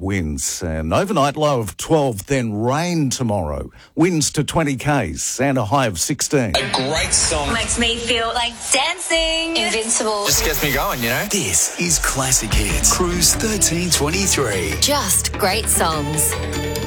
winds. An overnight low of 12, then rain tomorrow. Winds to 20 k's and a high of 16. A great song. Makes me feel like dancing. Invincible. Just gets me going, you know? This is Classic Hits. Cruise 1323. Just great songs.